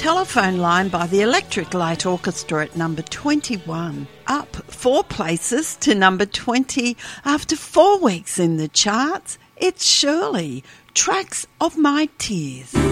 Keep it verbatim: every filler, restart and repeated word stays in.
Telephone Line by the Electric Light Orchestra at number twenty-one. Up four places to number twenty after four weeks in the charts. It's Shirley, Tracks of My Tears.